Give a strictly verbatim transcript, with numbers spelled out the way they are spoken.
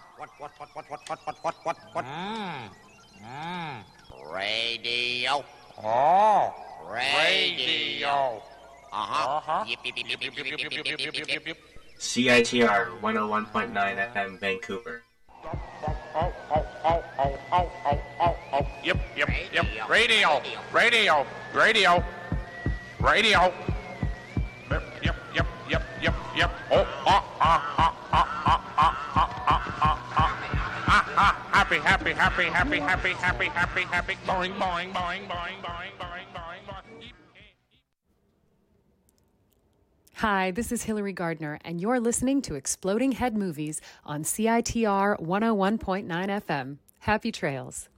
What, what, what, what, what, what, what, what, what, what? Mm. Mm. Radio. Oh. Radio. Uh-huh. Uh-huh. Yip, yip, yip, yip, yip, yip, yip, yip, yip, yip, yip, yip. C I T R one oh one point nine F M Vancouver. Yep, yep, yep. Radio. Radio. Radio. Radio. Yep, yep, yep, yep, yep, yep. Oh, ah, ah, ah, ah, ah, ah, ah, ah, ah, ah, ah. Happy, happy, happy, happy, happy, happy, happy, happy. Boing, boing, boing, boing, boing, boing, boing, boing. Hi, this is Hillary Gardner, and you're listening to Exploding Head Movies on C I T R one oh one point nine F M. Happy trails.